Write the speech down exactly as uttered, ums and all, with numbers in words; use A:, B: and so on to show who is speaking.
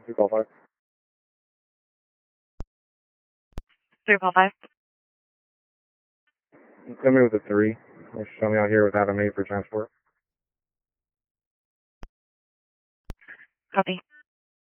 A: Two call five.
B: Three call five.
A: Come in with a three. Show me out here with Adam eight for transport.
B: Copy.